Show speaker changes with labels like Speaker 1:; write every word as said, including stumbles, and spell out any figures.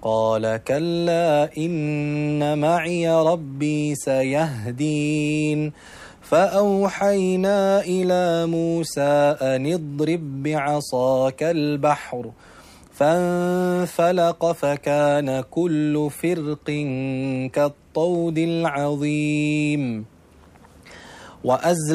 Speaker 1: قال كلا إن معي ربي سيهدين فأوحينا إلى موسى أن اضرب بعصاك البحر فانفلق فكان كل فرق كالطود العظيم وأزل